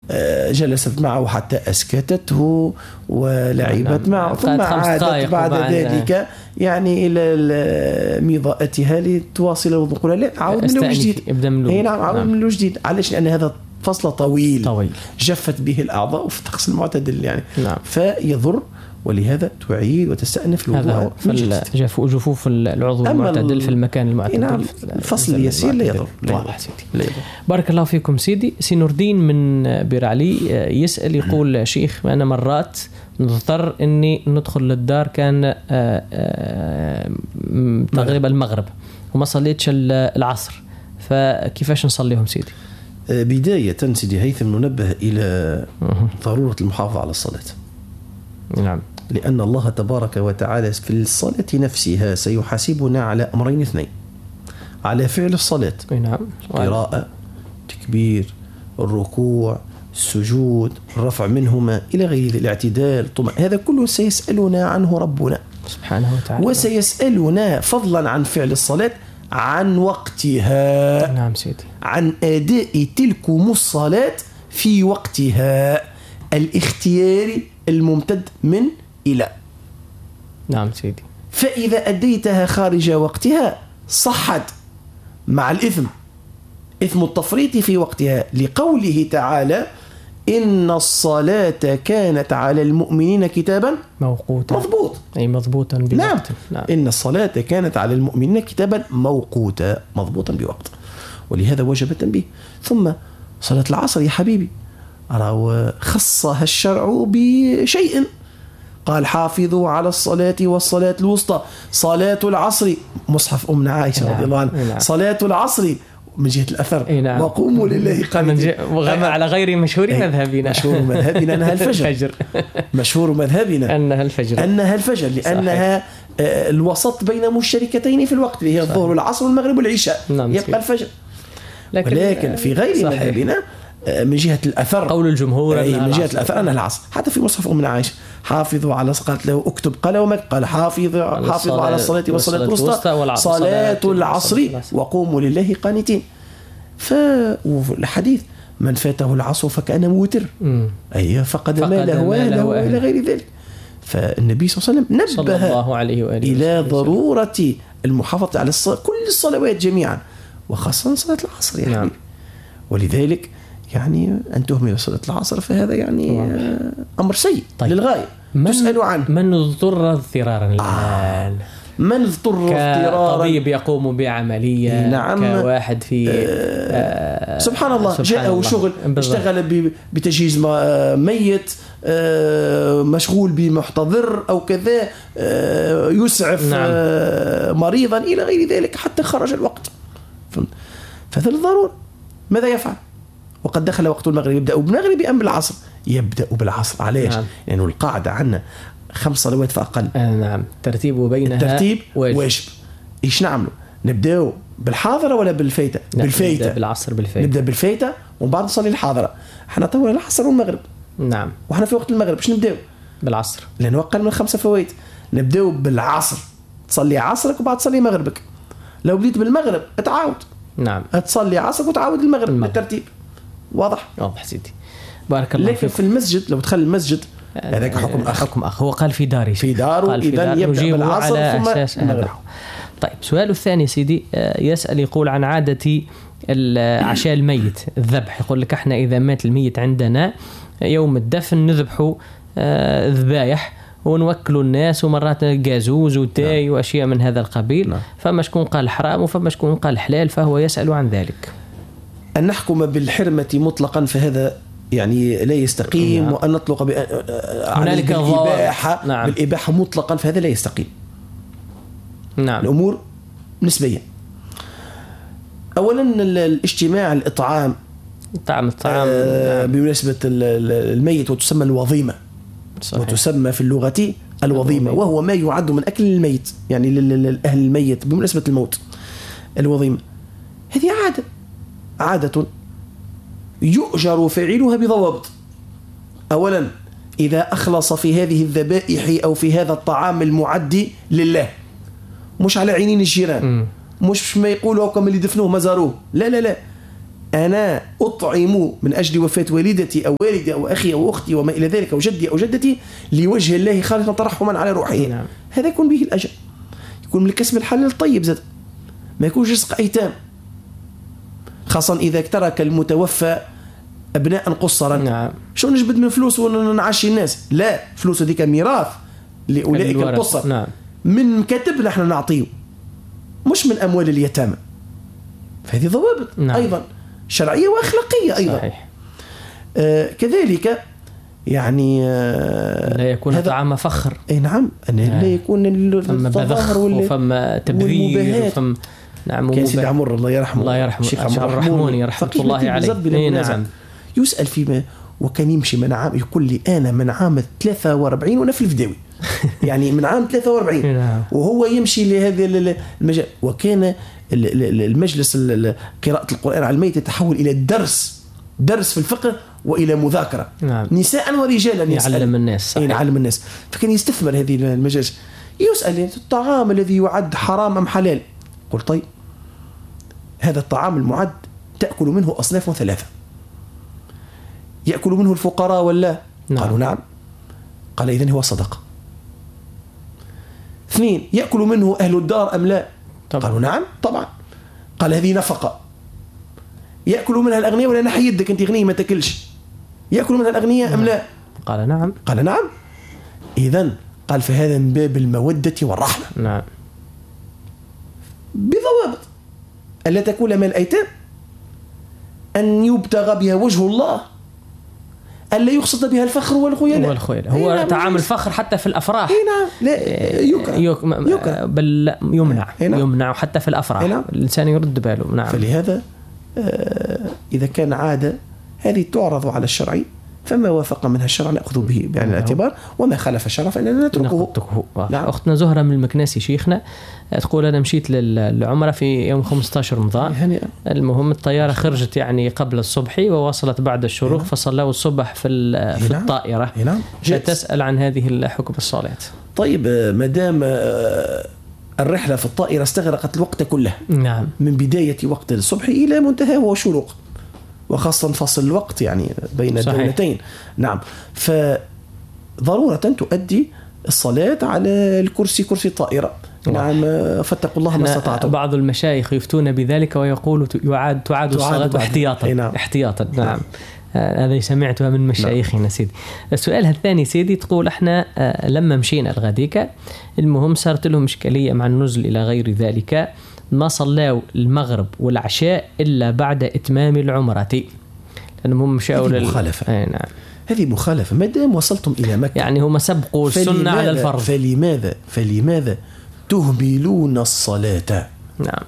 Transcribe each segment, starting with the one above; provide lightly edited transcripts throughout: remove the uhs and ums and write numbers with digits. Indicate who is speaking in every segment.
Speaker 1: جلست معه حتى أسكتته ولعبت معه، ثم عادت بعد ذلك يعني إلى مضاءتها لتواصل وتقول لا عاود من الجديد. نعم عاود من الجديد. علاش؟ لأن هذا فصل طويل جفت به الأعضاء في الطقس المعتدل يعني. فيضر، ولهذا تعيد وتستأنف الوضوء.
Speaker 2: جفوف العضو المعتدل في المكان المعتدل.
Speaker 1: الفصل اليسير لا يضر.
Speaker 2: بارك الله فيكم سيدي. سينور الدين من بير علي يسأل يقول شيخ أنا مرات نضطر إني ندخل للدار كان تقريبا المغرب وما صليتش العصر، فكيفاش نصليهم سيدي؟
Speaker 1: بداية سيدي هيثم ننبه إلى ضرورة المحافظة على الصلاة.
Speaker 2: نعم.
Speaker 1: لأن الله تبارك وتعالى في الصلاة نفسها سيحاسبنا على أمرين اثنين: على فعل الصلاة،
Speaker 2: نعم،
Speaker 1: قراءة، تكبير، الركوع، السجود، الرفع منهما إلى غير الاعتدال، طمأ، هذا كله سيسألنا عنه ربنا
Speaker 2: سبحانه وتعالى.
Speaker 1: وسيسألنا فضلا عن فعل الصلاة عن وقتها.
Speaker 2: نعم سيدي.
Speaker 1: عن أداء تلكم الصلاة في وقتها الاختياري الممتد من إلى.
Speaker 2: نعم سيدي.
Speaker 1: فإذا أديتها خارج وقتها صحت مع الإثم، إثم التفريط في وقتها، لقوله تعالى إن الصلاة كانت على المؤمنين كتابا
Speaker 2: موقوتا
Speaker 1: مضبوط،
Speaker 2: أي مضبوطا بوقت.
Speaker 1: نعم. إن الصلاة كانت على المؤمنين كتابا موقوتا مضبوطا بوقت، ولهذا وجب التنبيه. ثم صلاة العصر يا حبيبي خصها الشرع بشيء، قال حافظوا على الصلاة والصلاة الوسطى. صلاة العصر مصحف أمنا عائشة رضي الله عنها، صلاة العصر من جهة الأثر وقوموا لله قانتين،
Speaker 2: وغما على غير مشهور مذهبنا.
Speaker 1: مشهور مذهبنا أنها الفجر. مشهور مذهبنا
Speaker 2: أنها الفجر
Speaker 1: لأنها الوسط بين مشتركتين في الوقت، اللي هي الظهر والعصر والمغرب والعشاء. يبقى الفجر. ولكن في غير مذهبنا من جهة الأثر
Speaker 2: قول الجمهور
Speaker 1: من جهة الأثر أنها العصر. حتى في مصحف أمنا عائشة حافظوا على، قالت له اكتب، قال حافظوا على الصلاة والصلاة الوسطى، صلاة العصر وقوموا لله قانتين. فالحديث من فاته العصر فكأنه موتر، أي فقد ماله وأهله إلى غير ذلك. فالنبي صلى الله عليه وسلم نبه إلى ضرورة المحافظة على كل الصلوات جميعا، وخاصة صلاة العصر يعني. نعم. ولذلك يعني أن تهمل صلاة العصر فهذا يعني أمر سيء للغاية. تسأل عنه
Speaker 2: من اضطر اضطرارا الآن،
Speaker 1: من اضطر اضطرارا،
Speaker 2: كطبيب يقوم بعملية،
Speaker 1: نعم،
Speaker 2: كواحد في
Speaker 1: سبحان الله جاءه شغل، اشتغل بتجهيز ميت، مشغول بمحتضر أو كذا، يسعف مريضا إلى غير ذلك حتى خرج الوقت. فهذا الضرورة ماذا يفعل؟ وقد دخل وقت المغرب، يبدأ بالمغرب أم بالعصر؟ يبدأ بالعصر. علاش؟ لأنه يعني القاعدة عندنا 5 صلوات فأقل.
Speaker 2: نعم. ترتيب بينها
Speaker 1: الترتيب واجب. إيش نعمله؟ نبدأ بالحاضرة ولا بالفايتة؟ بالفايتة.
Speaker 2: نبدأ بالعصر بالفايتة.
Speaker 1: نبدأ بالفايتة ومن بعد نصلي الحاضرة. احنا طول العصر والمغرب.
Speaker 2: نعم.
Speaker 1: وإحنا في وقت المغرب إيش نبدأ؟
Speaker 2: بالعصر،
Speaker 1: لأنه أقل من 5 فوائد. نبدأ بالعصر، تصلي عصرك وبعد تصلي مغربك. لو بديت بالمغرب تعاود.
Speaker 2: نعم.
Speaker 1: تصلي عصرك وتعاود المغرب بالترتيب. واضح
Speaker 2: سيدي. بارك الله فيك.
Speaker 1: لكن في المسجد لو دخل المسجد هذاك حكم أخ.
Speaker 2: هو قال في داره
Speaker 1: إذا يبدأ بالعصر ثم المغرب.
Speaker 2: طيب سؤال الثاني سيدي يسأل يقول عن عادة عشاء الميت، الذبح. يقول لك احنا إذا مات الميت عندنا يوم الدفن نذبحوا ذبايح ونوكلوا الناس، ومرات جازوز وتاي وأشياء من هذا القبيل. فما شكون قال حرام وفما شكون قال حلال، فهو يسأل عن ذلك.
Speaker 1: أن نحكم بالحرمة مطلقا فهذا يعني لا يستقيم. وأن نطلق
Speaker 2: هنالك
Speaker 1: بالإباحة. بالإباحة مطلقا فهذا لا يستقيم.
Speaker 2: نعم.
Speaker 1: الأمور نسبية. أولا الاجتماع، الإطعام بمناسبة الميت، وتسمى الوظيمة. صحيح. وتسمى في اللغة الوظيمة، وهو ما يعد من أكل الميت يعني لأهل الميت بمناسبة الموت. الوظيمة هذه عادة يؤجر فاعلها بضوابط. أولا إذا أخلص في هذه الذبائح أو في هذا الطعام المعد لله، مش على عينين الجيران، مش ما يقولوا كم اللي دفنوه مزاروه، لا أنا أطعم من أجل وفاة والدتي أو والدي أو أخي أو أختي وما إلى ذلك أو جدي أو جدتي لوجه الله خالصا ترحما على روحه.
Speaker 2: نعم.
Speaker 1: هذا يكون به الأجر، يكون من الكسب الحلال الطيب زاد، ما يكونش رزق أيتام، خاصة إذا ترك المتوفى أبناء قصرا.
Speaker 2: نعم.
Speaker 1: شو نجبد من فلوس ونعشي الناس؟ لا، فلوس هذيك ميراث لأولئك القصر.
Speaker 2: نعم.
Speaker 1: من كتبنا احنا نعطيه، مش من أموال اليتامى. فهذه ضوابط. نعم. أيضا شرعية وأخلاقية أيضا.
Speaker 2: صحيح.
Speaker 1: كذلك يعني
Speaker 2: لا يكون طعام فخر.
Speaker 1: اي نعم، لا يكون
Speaker 2: التظاهر وفما تبذير وفما
Speaker 1: نعم. كان سيدي عمر الله يرحمه،
Speaker 2: الله يرحمه الشيخ عمر الرحموني رحمه الله عليه.
Speaker 1: نعم. يسأل فيما وكان يمشي من عام، يقول لي أنا من عام 43 وأنا في الفداوي يعني من عام 43
Speaker 2: نعم.
Speaker 1: وهو يمشي لهذا المجال. وكان المجلس قراءة القرآن على الميت يتحول إلى درس في الفقه وإلى مذاكرة.
Speaker 2: نعم.
Speaker 1: نساء ورجالا
Speaker 2: يعلم الناس.
Speaker 1: يعلم الناس. فكان يستثمر هذه المجالس. يسأل الطعام الذي يعد حرام أم حلال؟ قل طيب هذا الطعام المعد تأكل منه أصناف 3، يأكل منه الفقراء ولا؟
Speaker 2: نعم.
Speaker 1: قالوا نعم. قال إذن هو صدقة. 2 يأكل منه أهل الدار أم لا؟ طبعا. قالوا نعم طبعا. قال هذه نفقة. يأكل منها الأغنياء ولا نحي يدك أنت غني ما تأكلش؟ يأكل منها الأغنياء أم لا؟
Speaker 2: قال نعم.
Speaker 1: قال نعم. إذن قال فهذا من باب المودة والرحمة.
Speaker 2: نعم.
Speaker 1: بضوابط ألا تكون من الأيتام، أن يبتغى بها وجه الله، ألا يقصد بها الفخر والخيلاء.
Speaker 2: هو نعم. طعام الفخر حتى في الأفراح.
Speaker 1: نعم. لا يكره
Speaker 2: بل يمنع.
Speaker 1: نعم.
Speaker 2: يمنع حتى في الأفراح.
Speaker 1: نعم.
Speaker 2: الإنسان يرد باله. نعم.
Speaker 1: فلهذا إذا كان عادة هذه تعرض على الشرع، فما وافق منها الشرع نأخذ به بعين الاعتبار، وما خالف الشرع فإننا نتركه.
Speaker 2: نعم. أختنا زهرة من المكناسي شيخنا تقول أنا مشيت للعمرة في يوم 15 رمضان. المهم الطيارة خرجت يعني قبل الصبح ووصلت بعد الشروق، فصلوا الصبح في الطائرة. تسأل عن هذه الحكم الصلاة.
Speaker 1: طيب مدام الرحلة في الطائرة استغرقت الوقت كله.
Speaker 2: نعم.
Speaker 1: من بداية وقت الصبح إلى منتهى وشروق، وخاصة فصل الوقت يعني بين الدولتين. نعم. فضرورة تؤدي الصلاة على الكرسي، كرسي الطائرة. نعم. فاتقوا الله ما استطعتم.
Speaker 2: بعض المشايخ يفتون بذلك ويقولوا تعاد الصلاة احتياطا.
Speaker 1: نعم.
Speaker 2: احتياطا. نعم. هذا سمعتها من مشايخنا. سيدي السؤال الثاني سيدي تقول احنا لما مشينا الغديكة المهم صارت لهم إشكالية مع النزل إلى غير ذلك، ما صلوا المغرب والعشاء إلا بعد إتمام العمرة، لأنهم مشاوا
Speaker 1: مخالفة.
Speaker 2: نعم.
Speaker 1: هذه مخالفة. ما دام وصلتم إلى مكة
Speaker 2: يعني هم سبقوا السنة على الفرض.
Speaker 1: فلماذا تهملون الصلاة؟
Speaker 2: نعم.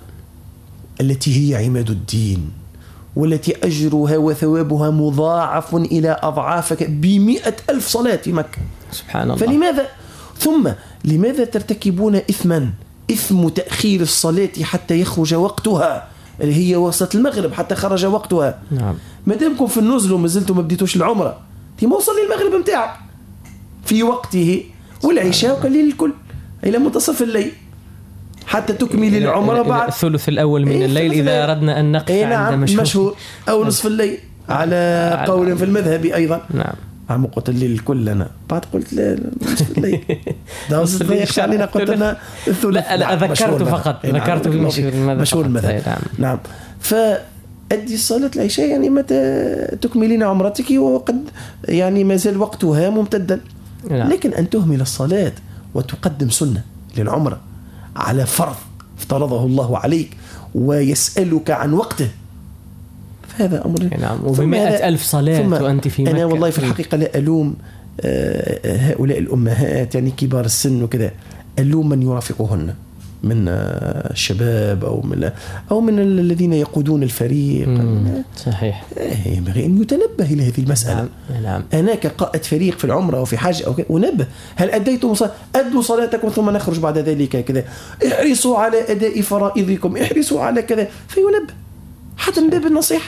Speaker 1: التي هي عماد الدين، والتي أجرها وثوابها مضاعف إلى أضعاف ب100,000 صلاة في مكة.
Speaker 2: سبحان الله.
Speaker 1: فلماذا ثم لماذا ترتكبون إثم تأخير الصلاة حتى يخرج وقتها، اللي هي وصلت المغرب حتى خرج وقتها؟
Speaker 2: نعم.
Speaker 1: ما دامكم في النزل وما زلتم ما بديتوش العمرة، ما وصل المغرب متاعك في وقته، والعشاء وكليل الكل إلى منتصف الليل حتى تكمل العمرة بعد
Speaker 2: الثلث الأول من الليل إذا أردنا أن نقف عند
Speaker 1: مشهور أو نصف الليل على قول في المذهب أيضا.
Speaker 2: نعم.
Speaker 1: عم قلت الليل الكل أنا بعد قلت لا نصف الليل ده نصف الليل خلينا قلت لنا الثلث.
Speaker 2: لا ذكرت فقط ذكرت
Speaker 1: مشهور المذهب. نعم. فأدي الصلاة العشاء يعني متى تكملين عمرتك وقد يعني ما زال وقتها ممتدا.
Speaker 2: نعم.
Speaker 1: لكن أن تهمل الصلاة وتقدم سنة للعمرة على فرض افترضه الله عليك ويسألك عن وقته، فهذا أمر.
Speaker 2: نعم. وب100,000 صلاة وأنت في مكة.
Speaker 1: أنا والله في الحقيقة لا ألوم هؤلاء الأمهات يعني كبار السن وكذا، ألوم من يرافقهن من الشباب أو من الذين يقودون الفريق.
Speaker 2: صحيح.
Speaker 1: ينبغي أن يتنبه إلى هذه المسألة.
Speaker 2: نعم.
Speaker 1: أنا كقائد فريق في العمرة وفي حاجة أو أنبه، هل أديتم أدوا صلاتكم ثم نخرج بعد ذلك كذا، احرصوا على أداء فرائضكم، احرصوا على كذا، فينبه حتى من باب النصيحة.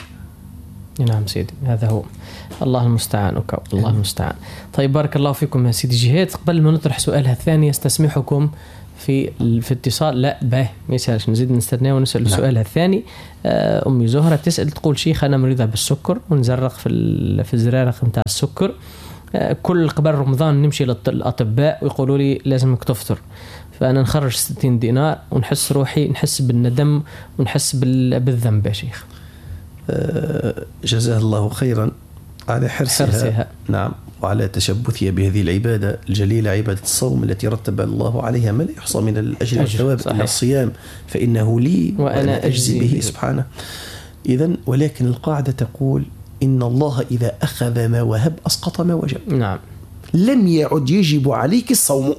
Speaker 2: نعم سيدي هذا هو. الله المستعان الله المستعان. طيب بارك الله فيكم يا سيدي جهاد. قبل ما نطرح سؤالها الثاني استسمحكم في اتصال. لا ما يسألش، نزيد نستناه ونسأل السؤال الثاني. أمي زهرة تسأل تقول شيخ أنا مريضة بالسكر ونزرق في الزرارق نتاع السكر، كل قبل رمضان نمشي للأطباء ويقولوا لي لازمك تفطر، فأنا نخرج 60 دينار ونحس روحي نحس بالندم ونحس بالذنب يا شيخ.
Speaker 1: جزاه الله خيرا على حرصها نعم وعلى تشبثها بهذه العبادة الجليلة، عبادة الصوم التي رتب الله عليها ما لا يحصى من الأجر والثواب. إن الصيام فإنه لي وأنا أجزي به سبحانه. إذن ولكن القاعدة تقول إن الله إذا أخذ ما وهب أسقط ما وجب.
Speaker 2: نعم.
Speaker 1: لم يعد يجب عليك الصوم.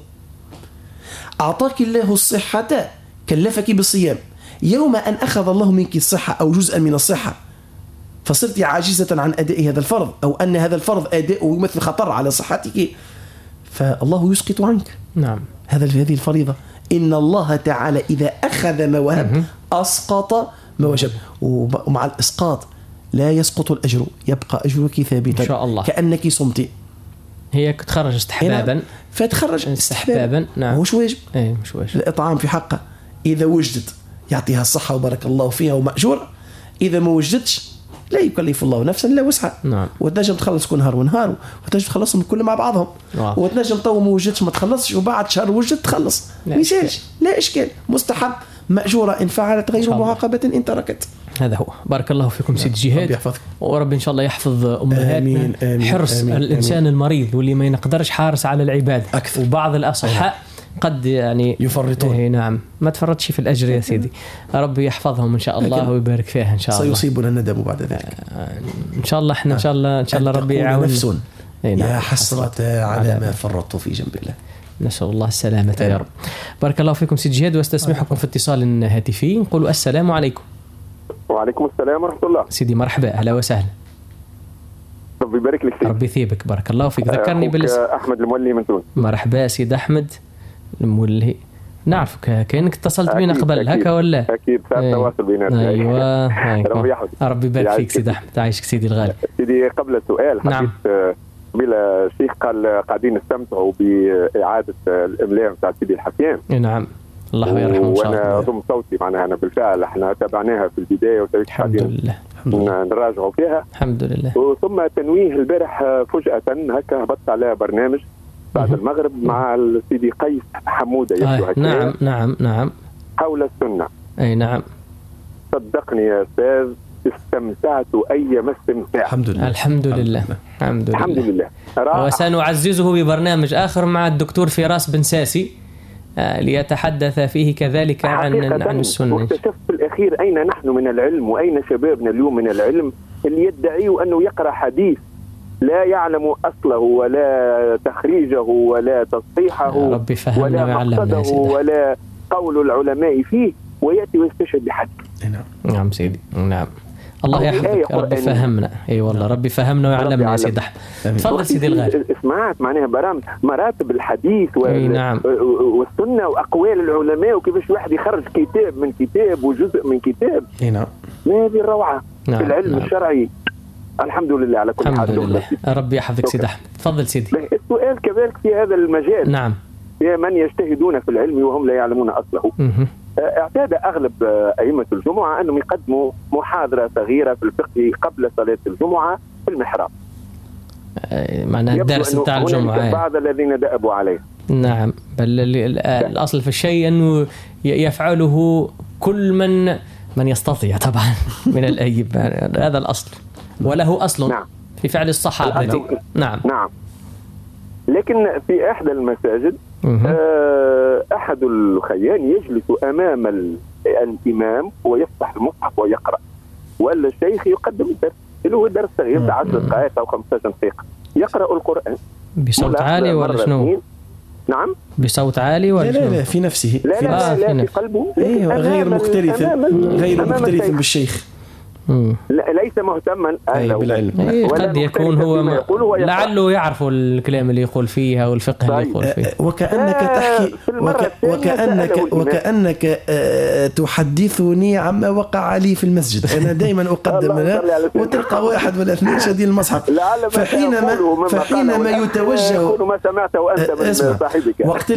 Speaker 1: أعطاك الله الصحة كلفك بالصيام، يوم أن أخذ الله منك الصحة أو جزءا من الصحة فصرت عاجزة عن أداء هذا الفرض، أو أن هذا الفرض أداؤه يمثل خطر على صحتك، فالله يسقط عنك.
Speaker 2: نعم.
Speaker 1: هذه الفريضة. إن الله تعالى إذا أخذ ما وهب أسقط ما وجب، ومع الإسقاط لا يسقط الأجر، يبقى أجرك ثابتا
Speaker 2: إن شاء الله
Speaker 1: كأنك صمتي.
Speaker 2: هي تخرج استحبابا،
Speaker 1: فتخرج استحبابا.
Speaker 2: نعم.
Speaker 1: مش واجب.
Speaker 2: مش واجب.
Speaker 1: الإطعام في حقه إذا وجدت يعطيها الصحة وبارك الله فيها ومأجور، إذا ما وجدتش لا يكلف الله نفسا لا وسعها.
Speaker 2: نعم.
Speaker 1: وتنجم تخلص كل نهار ونهار، وتنجم تخلصهم كل مع بعضهم. وتنجم تو ما وجدتش ما تخلصش، وبعد شهر وجدت تخلص، ميسالش لا إشكال، مستحب مأجورة إن فعلت غير معاقبة إن تركت.
Speaker 2: هذا هو. بارك الله فيكم سيد جهاد، ورب إن شاء الله يحفظ أمهاتنا. حرص الإنسان المريض واللي ما يقدرش حارس على العبادة أكثر. وبعض الأصحاء قد يعني
Speaker 1: يفرطون.
Speaker 2: نعم ما تفرطش في الأجر يا سيدي، ربي يحفظهم إن شاء الله ويبارك فيها إن شاء الله.
Speaker 1: سيصيبنا الندم بعد ذلك
Speaker 2: إن شاء الله. إحنا إن شاء الله ربي يعاون.
Speaker 1: يا حسرة على ما فرطت في جنب الله.
Speaker 2: نسأل الله السلامة يا رب. بارك الله فيكم سيد جهاد، واستسمحكم في اتصال هاتفي. نقول السلام عليكم.
Speaker 3: وعليكم السلام ورحمة الله.
Speaker 2: سيدي مرحبا، أهلا وسهلا.
Speaker 3: ربي يبارك لك سيدي.
Speaker 2: ربي يثيبك، بارك الله فيك. ذكرني
Speaker 3: أحمد المولي من تونس.
Speaker 2: مرحبا سيد أحمد المولي، نعرفك كأنك اتصلت بينا قبل هكا ولا؟
Speaker 3: أكيد صار تواصل بيناتنا.
Speaker 2: أيوة. ربي يبارك فيك سيد أحمد، تعيشك سيدي الغالي.
Speaker 3: سيدي قبل السؤال
Speaker 2: نعم.
Speaker 3: بلا الشيخ قال قاعدين نستمتعوا بإعادة الإملاء بتاع سيدي الحسين.
Speaker 2: نعم الله يرحمه إن شاء الله.
Speaker 3: وأنا ضم صوتي معناها أنا بالفعل احنا تابعناها في البداية وتاريخ
Speaker 2: الحمد لله
Speaker 3: نراجعوا فيها
Speaker 2: الحمد لله.
Speaker 3: وثم تنويه البارح فجأة هكا هبطت على برنامج بعد المغرب مع سيدي قيس حمودة
Speaker 2: نعم
Speaker 3: حول السنة.
Speaker 2: أي نعم.
Speaker 3: صدقني يا أستاذ استمتعت أيما استمتاع.
Speaker 2: الحمد لله. وسنعززه ببرنامج آخر مع الدكتور فراس بن ساسي ليتحدث فيه كذلك عن السنة.
Speaker 3: واكتشفت في الأخير أين نحن من العلم وأين شبابنا اليوم من العلم اللي يدعي أنه يقرأ حديث لا يعلم أصله ولا تخريجه ولا تصحيحه ولا مقصده ولا قول العلماء فيه ويأتي ويستشهد بحديث.
Speaker 2: نعم سيدي. نعم الله يحفظك. ربي فهمنا. اي والله ربي فهمنا ويعلمنا يا سيدي احمد. تفضل سيدي الغالي.
Speaker 3: سمعت معناها مراتب الحديث
Speaker 2: نعم.
Speaker 3: والسنه واقوال العلماء وكيفاش واحد يخرج كتاب من كتاب وجزء من كتاب.
Speaker 1: نعم.
Speaker 3: ما هذه الروعه في العلم الشرعي. الحمد لله على كل حال.
Speaker 2: الحمد لله. ربي يحفظك سيدي احمد. تفضل سيدي.
Speaker 3: السؤال كذلك في هذا المجال.
Speaker 2: نعم.
Speaker 3: يا من يجتهدون في العلم وهم لا يعلمون اصله. اعتاد أغلب أئمة الجمعة أنهم يقدموا محاضرة صغيرة في الفقه قبل صلاة الجمعة في المحراب.
Speaker 2: معناها الدرس بتاع الجمعة.
Speaker 3: بعض الذين دأبوا عليه.
Speaker 2: نعم. بل الأصل في الشيء أنه يفعله كل من يستطيع طبعا من الأئمة. هذا الأصل وله أصل.
Speaker 3: نعم.
Speaker 2: في فعل الصحابة.
Speaker 3: نعم. لكن في إحدى المساجد أحد الخيان يجلس أمام الإمام ويفتح المصحف ويقرأ، ولا الشيخ يقدم الدرس اللي هو درس صغير 10 دقائق أو 15 دقيقة يقرأ القرآن
Speaker 2: بصوت عالي ولا شنو؟
Speaker 3: نعم
Speaker 2: بصوت عالي ولا شنو؟
Speaker 1: لا في نفسه.
Speaker 3: لا في قلبه.
Speaker 1: غير مختلف بالشيخ.
Speaker 3: ليس مهتما
Speaker 1: بالعلم.
Speaker 2: قد يكون هو لعله يعرف الكلام اللي يقول فيها والفقه اللي يقول فيه.
Speaker 1: وكأنك تحكي وكأنك تحدثني عما وقع لي في المسجد. أنا دائما أقدم له وتلقى واحد ولا اثنين شادين المصحف. فحينما يتوجه
Speaker 3: ما سمعت وأنت من صاحبك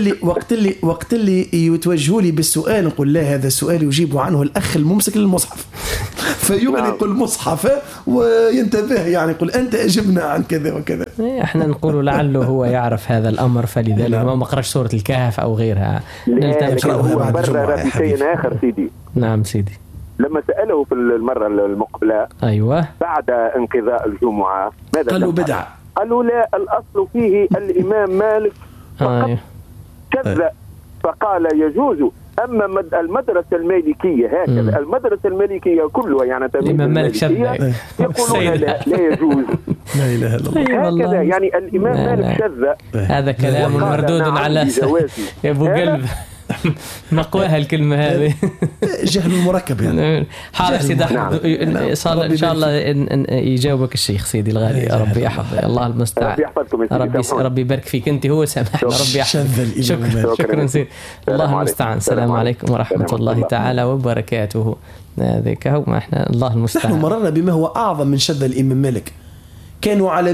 Speaker 1: وقت اللي يتوجهوا لي بالسؤال نقول لا، هذا السؤال يجيب عنه الأخ الممسك للمصحف فيغلق المصحف وينتبه، يعني يقول أنت أجبنا عن كذا وكذا.
Speaker 2: احنا نقول لعله هو يعرف هذا الأمر فلذلك ما قرأش سورة الكهف أو غيرها.
Speaker 3: نلتمسها في شيء آخر سيدي.
Speaker 2: نعم سيدي.
Speaker 3: لما سأله في المرة المقبلة
Speaker 2: أيوة
Speaker 3: بعد انقضاء الجمعة ماذا
Speaker 1: قالوا بدعة؟
Speaker 3: قالوا لا، الأصل فيه الإمام مالك فقط كذا فقال يجوز. أما المدرسة المالكية هكذا المدرسة المالكية كلها يعني
Speaker 2: الإمام مالك شذ
Speaker 3: يقولون لا يجوز.
Speaker 1: لا إله إلا الله.
Speaker 3: هكذا يعني الإمام مالك شذ.
Speaker 2: هذا كلام مردود على يا أبو قلب نقواها الكلمة هذه
Speaker 1: جهل مركب يعني.
Speaker 2: حاضر سيدي أحمد إن شاء الله يجاوبك الشيخ سيدي الغالي. ربي يحفظك. الله المستعان. ربي يبارك فيك. أنت هو سامحنا. ربي يحفظك. شكرا سيدي. الله المستعان. السلام عليكم ورحمة الله تعالى وبركاته. ذيك هو ما إحنا الله المستعان.
Speaker 1: نحن مررنا بما هو أعظم من شذ الإمام مالك. كانوا على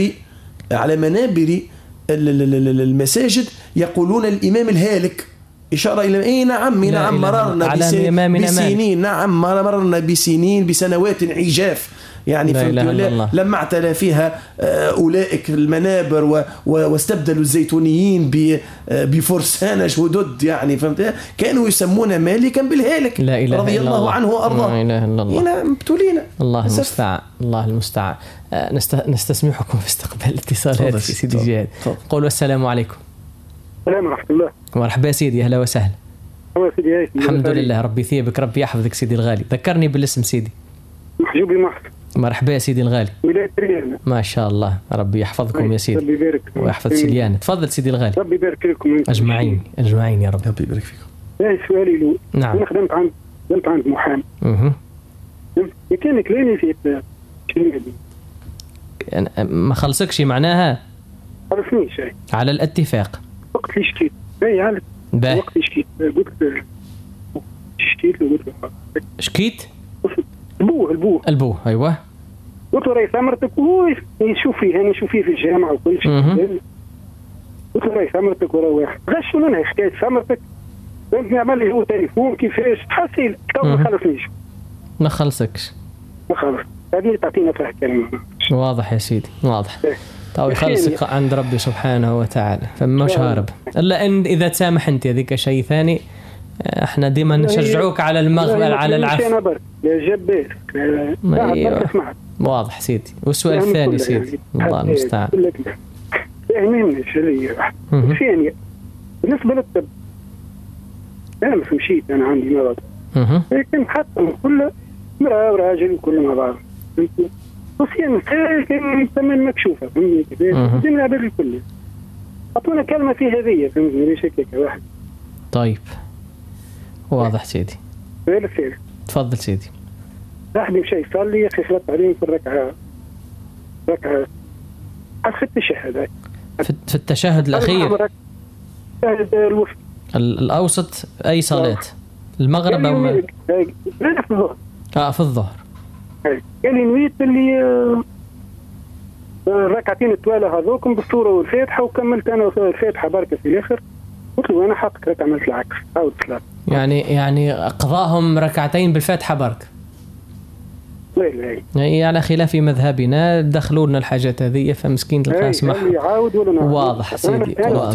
Speaker 1: منابر المساجد يقولون الإمام الهالك، إشارة إلى نعم مررنا بسنين. نعم مررنا بسنين بسنوات عجاف يعني لما اعتلى فيها أولئك المنابر واستبدلوا الزيتونيين بفرسان جدد يعني فهمت. كانوا يسمون مالكا بالهالك رضي الله عنه وأرضاه.
Speaker 2: لا إله إلا الله.
Speaker 1: هنا ابتلينا.
Speaker 2: الله المستعان. الله المستعان. نستسمحكم في استقبال اتصالات سيدي جهاد. قولوا السلام عليكم.
Speaker 4: السلام ورحمة الله.
Speaker 2: مرحبا سيدي. أهلا وسهلا. الحمد لله. ربي يثيبك. ربي يحفظك سيدي الغالي. ذكرني بالاسم سيدي.
Speaker 4: محجوب محسن.
Speaker 2: مرحبا يا سيدي الغالي.
Speaker 4: ولاية ريان.
Speaker 2: ما شاء الله. ربي يحفظكم يا سيدي.
Speaker 4: ربي يبارك
Speaker 2: ويحفظ سليان. تفضل سيدي الغالي.
Speaker 4: ربي يبارك لكم
Speaker 2: أجمعين يا رب.
Speaker 1: ربي يبارك فيكم.
Speaker 4: سؤالي له.
Speaker 2: نعم.
Speaker 4: أنا خدمت عند محامي. كان كلامي في الكلمة دي.
Speaker 2: ما خلصكش معناها؟
Speaker 4: عرفني شيء.
Speaker 2: على الاتفاق.
Speaker 4: وقت اللي شكيت. عارف. وقت اللي شكيت قلت له
Speaker 2: شكيت؟ البوه أيوة.
Speaker 4: قلت له رئيس عمرتك يشوف فيه أنا شوف فيه في الجامعة وكل شيء. قلت له رئيس عمرتك ورا واحد غشوا لنا حكاية عمرتك. فهمتني عمل لي هو تليفون كيفاش تحصيل ما خلصنيش.
Speaker 2: ما خلصكش.
Speaker 4: ما خلص. هذه تعطينا فيها كلمة.
Speaker 2: واضح يا سيدي واضح. طيب يخلصك عند ربي سبحانه وتعالى فمش هارب إلا إن إذا تسامح أنت هذيك شيء ثاني. احنا ديما نشجعوك على المغفرة على العفو.
Speaker 4: يا جبار.
Speaker 2: أيوة. واضح سيدي. والسؤال الثاني سيدي الله المستعان.
Speaker 4: فهمني شرية ثانية بالنسبة للطب أنا ما فهمشيت. أنا عندي مرض لكن حتى كل مرأة وراجل كل مع بعض وصيان كان ثمن مكشوفة فهمني كذا زمنا بالي كله أعطونا كلمة في هذه فهمني ليش هيك واحد.
Speaker 2: طيب واضح سيدي.
Speaker 4: تفضل
Speaker 2: سيدي.
Speaker 4: صاحبي مشي صلي يا أخي خلط عليهم في الركعة في التشهد
Speaker 2: في التشهد الأخير
Speaker 4: الوسط
Speaker 2: الأوسط أي صلاة المغرب أو
Speaker 4: لا في الظهر.
Speaker 2: في الظهر.
Speaker 4: قال لي نويت اللي الركعتين الطوالة هذوكم بالصورة والفاتحة وكملت أنا الفاتحة بركة في الآخر. قلت له أنا حقك عملت العكس عاود صلاة.
Speaker 2: يعني قضاهم ركعتين بالفاتحة بركة. يعني على خلاف مذهبنا دخلوا لنا الحاجات هذه فمسكين القاسم واضح سيدي.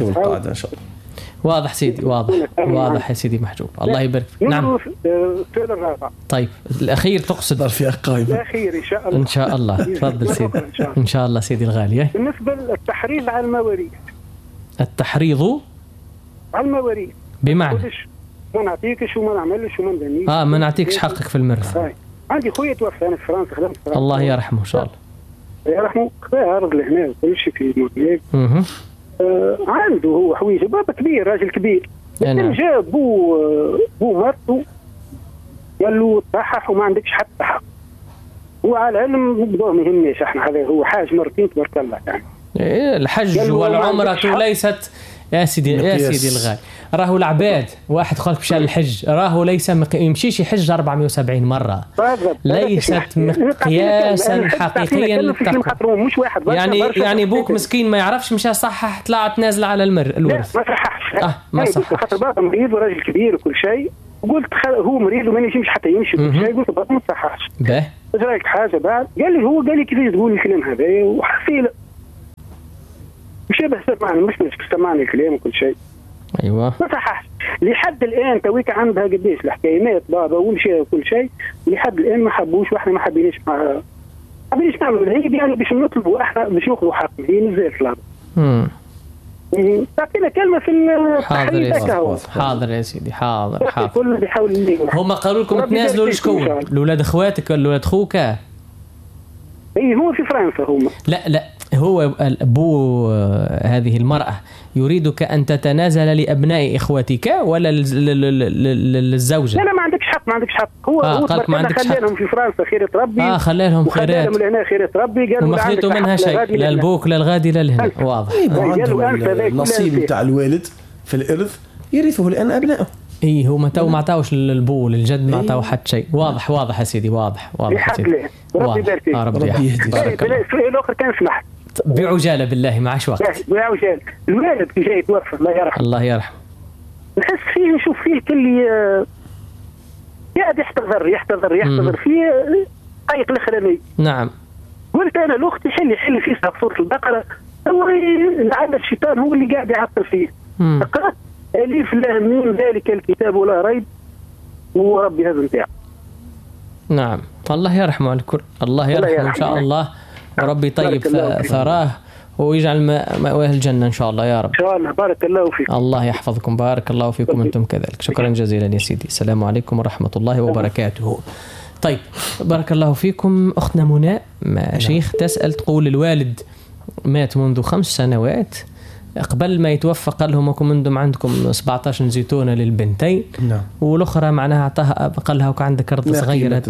Speaker 2: واضح سيدي. واضح يا سيدي محجوب. الله يبارك فيك. نعم. طيب الأخير تقصد
Speaker 4: في قائمة الأخير
Speaker 2: إن شاء الله. تفضل سيدي. إن شاء الله سيدي الغالي.
Speaker 4: بالنسبة للتحريض على المواريث.
Speaker 2: التحريض
Speaker 4: على المواريث
Speaker 2: بمعنى
Speaker 4: ما نعطيكش وما نعملش وما ندنيش.
Speaker 2: ما نعطيكش حقك في الميراث.
Speaker 4: عندي خويا توفى أنا في فرنسا خدمت في فرنسا.
Speaker 2: الله يرحمه إن شاء
Speaker 4: الله. يرحمه. خذا أرض لهنا وكل شيء في مونتنيغ. عنده هو حويجه بابا كبير راجل كبير. لكن جاب بو مرته قال له صحح وما عندكش حتى حق. وعلى العلم بدون ما يهمنيش احنا هذا هو حاج مرتين تبارك الله يعني.
Speaker 2: الحج والعمرة ليست يا سيدي الغالي، راهو العباد واحد خالك مشى الحج راهو ليس يمشيش يحج 470 مرة، ليست مقياسا حقيقيا للتقوى.
Speaker 4: مش واحد
Speaker 2: يعني بوك مسكين ما يعرفش مشى صحح طلعت نازل على الورث.
Speaker 4: ما صححش
Speaker 2: ما صححش
Speaker 4: خاطر بابا مريض وراجل كبير وكل شيء، وقلت هو مريض وما يمشيش حتى يمشي كل شيء، قلت بابا ما صححش. ايش رايك حاجه بعد؟ قال لي كيفاش تقول الكلام هذا وحسيله مش سمعني، مش سمعني الكلام وكل شيء.
Speaker 2: ايوه
Speaker 4: ما صححش لحد الان. تويك عندها قديش الحكايات بابا ومشي وكل شيء، لحد الان ما حبوش واحنا ما حبيناش نعمل هيك يعني باش نطلبوا احنا باش ناخذوا حقنا. هي نزلت طلب تعطينا كلمه في
Speaker 2: حاضر يا سيدي حاضر
Speaker 4: كل بيحاول يجي.
Speaker 2: هما قالوا لكم تنازلوا لشكون؟ لاولاد اخواتك ولا لاولاد خوك؟
Speaker 4: اي هو في فرنسا هما.
Speaker 2: لا هو أبو هذه المرأة يريدك أن تتنازل لأبناء إخوتك ولا للزوجة؟
Speaker 4: لا ما عندكش حق هو
Speaker 2: قالك ما عندكش حق.
Speaker 4: خليهم في فرنسا خيرة ربي.
Speaker 2: خليهم خيرات
Speaker 4: وخليهم لهنا خيرة ربي. قالوا
Speaker 2: وما خليتوا منها شيء لا البوك لا الغادي لا لهنا. واضح.
Speaker 1: النصيب نتاع الوالد في الإرث يرثه الآن أبنائه.
Speaker 2: هو متى ما عطاوش للبو للجد ما عطاو حد شيء. واضح يا سيدي واضح يا سيدي.
Speaker 4: ربي يبارك فيك.
Speaker 2: ربي يهديك.
Speaker 4: السؤال الآخر كان سمحت
Speaker 2: بعجالة بالله معاش وقت.
Speaker 4: بعجالة الوالد كي جاي يتوفى الله يرحمه نحس فيه نشوف فيه كل قاعد يحتضر فيه طريق الاخراني.
Speaker 2: نعم
Speaker 4: قلت انا لاختي حلي فيه سورة البقرة، هو لعل الشيطان هو اللي قاعد يعطل فيه. اقرأ ألف لام ميم ذلك الكتاب ولا ريب وربي هذا نتاع.
Speaker 2: نعم الله يرحمه على الكل. الله يرحمه إن شاء الله وربي طيب ثراه ويجعل مأواه الجنة إن شاء الله يا رب.
Speaker 4: إن شاء الله بارك الله فيكم.
Speaker 2: الله يحفظكم بارك الله فيكم أنتم كذلك. شكرا جزيلا يا سيدي. السلام عليكم ورحمة الله وبركاته. طيب بارك الله فيكم. أختنا منى شيخ تسأل تقول الوالد مات منذ 5 سنوات، قبل ما يتوفى قال لهم أنتم عندكم 17 زيتونة للبنتين والأخرى معناها أعطاها قال لها وكعندك أرض صغيرة.